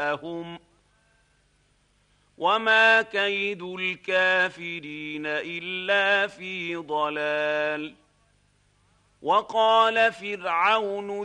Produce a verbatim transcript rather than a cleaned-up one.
هم وما كيد الكافرين إلا في ضلال. وقال فرعون